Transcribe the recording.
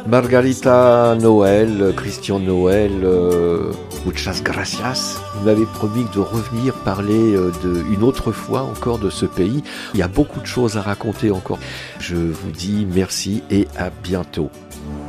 Margarita Noël, Christian Noël, muchas gracias. Vous m'avez promis de revenir parler une autre fois encore de ce pays. Il y a beaucoup de choses à raconter encore. Je vous dis merci et à bientôt.